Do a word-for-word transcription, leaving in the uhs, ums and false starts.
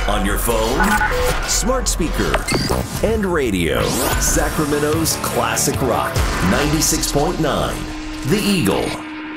On your phone, smart speaker, and radio. Sacramento's classic rock, ninety-six point nine, The Eagle.